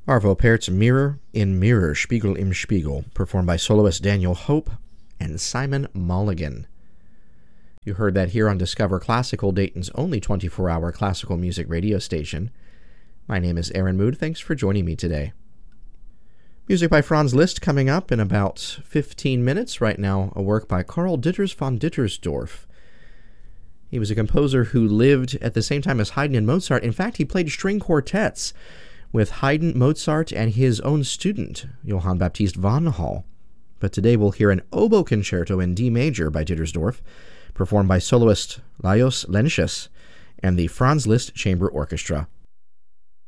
Arvo Pärt's Mirror in Mirror, Spiegel im Spiegel, performed by soloist Daniel Hope and Simon Mulligan. You heard that here on Discover Classical, Dayton's only 24-hour classical music radio station. My name is Aaron Mood. Thanks for joining me today. Music by Franz Liszt coming up in about 15 minutes. Right now, a work by Karl Ditters von Dittersdorf. He was a composer who lived at the same time as Haydn and Mozart. In fact, he played string quartets with Haydn, Mozart, and his own student, Johann Baptist van Hall. But today we'll hear an oboe concerto in D major by Dittersdorf, performed by soloist Lajos Lenčes and the Franz Liszt Chamber Orchestra.